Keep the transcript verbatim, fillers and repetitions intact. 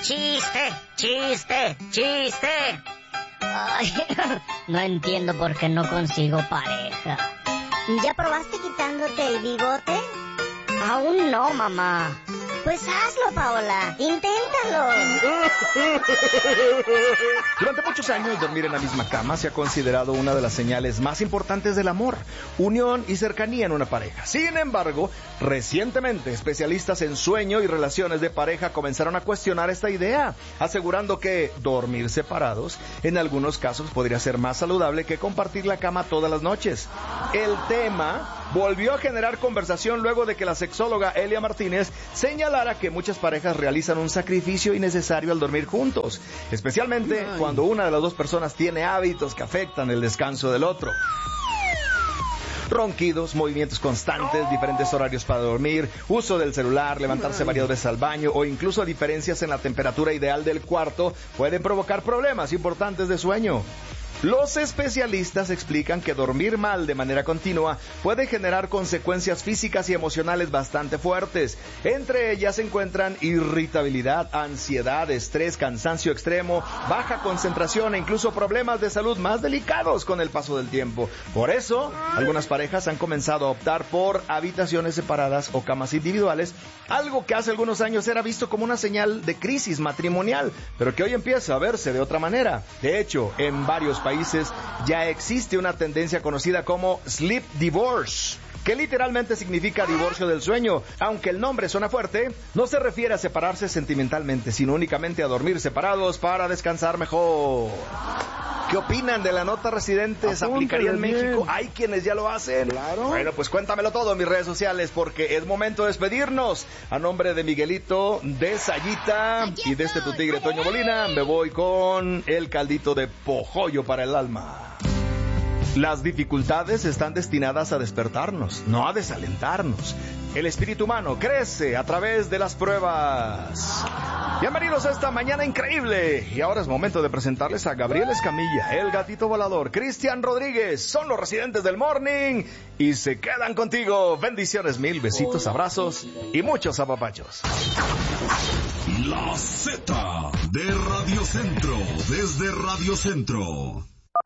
¡Chiste! ¡Chiste! ¡Chiste! Ay, no entiendo por qué no consigo pareja. ¿Ya probaste quitándote el bigote? Aún no, mamá. Pues hazlo, Paola. Inténtalo. Durante muchos años, dormir en la misma cama se ha considerado una de las señales más importantes del amor, unión y cercanía en una pareja. Sin embargo, recientemente, especialistas en sueño y relaciones de pareja comenzaron a cuestionar esta idea, asegurando que dormir separados, en algunos casos, podría ser más saludable que compartir la cama todas las noches. El tema volvió a generar conversación luego de que la sexóloga Elia Martínez señalara que muchas parejas realizan un sacrificio innecesario al dormir juntos, especialmente Ay. cuando una de las dos personas tiene hábitos que afectan el descanso del otro. Ronquidos, movimientos constantes, diferentes horarios para dormir, uso del celular, levantarse varias veces al baño o incluso diferencias en la temperatura ideal del cuarto pueden provocar problemas importantes de sueño. Los especialistas explican que dormir mal de manera continua puede generar consecuencias físicas y emocionales bastante fuertes. Entre ellas se encuentran irritabilidad, ansiedad, estrés, cansancio extremo, baja concentración e incluso problemas de salud más delicados con el paso del tiempo. Por eso, algunas parejas han comenzado a optar por habitaciones separadas o camas individuales, algo que hace algunos años era visto como una señal de crisis matrimonial, pero que hoy empieza a verse de otra manera. De hecho, en varios países países ya existe una tendencia conocida como sleep divorce, que literalmente significa divorcio del sueño. Aunque el nombre suena fuerte, no se refiere a separarse sentimentalmente, sino únicamente a dormir separados para descansar mejor. ¿Qué opinan de la nota residentes? ¿Se aplicaría en México? ¿Hay quienes ya lo hacen? Claro. Bueno, pues cuéntamelo todo en mis redes sociales, porque es momento de despedirnos. A nombre de Miguelito, de Sayita y de este tu tigre Toño Molina, me voy con el caldito de pojollo para el alma. Las dificultades están destinadas a despertarnos, no a desalentarnos. El espíritu humano crece a través de las pruebas. Bienvenidos a esta mañana increíble. Y ahora es momento de presentarles a Gabriel Escamilla, el gatito volador, Cristian Rodríguez. Son los residentes del Morning y se quedan contigo. Bendiciones mil, besitos, abrazos y muchos apapachos. La Z de Radio Centro, desde Radio Centro.